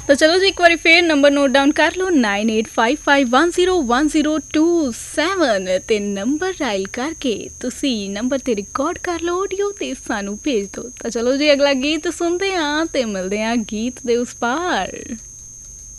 ਤਾਂ ਚਲੋ ਜੀ ਇੱਕ ਵਾਰੀ ਫੇਰ ਨੰਬਰ ਨੋਟ ਡਾਊਨ ਕਰ ਲਓ 9855101027 ਤੇ ਨੰਬਰ ਡਾਇਲ ਕਰਕੇ ਤੁਸੀਂ ਨੰਬਰ ਤੇ ਰਿਕਾਰਡ ਕਰ ਲਓ ਆਡੀਓ ਤੇ ਸਾਨੂੰ ਭੇਜ ਦਿਓ। ਤਾਂ ਚਲੋ ਜੀ ਅਗਲਾ ਗੀਤ ਸੁਣਦੇ ਹਾਂ ਤੇ ਮਿਲਦੇ ਹਾਂ ਗੀਤ ਦੇ ਉਸ ਪਾਰ।